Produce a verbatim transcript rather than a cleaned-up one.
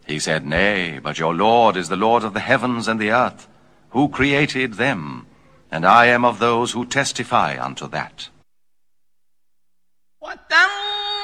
He said, Nay, but your Lord is the Lord of the heavens and the earth, who created them, and I am of those who testify unto that. وتم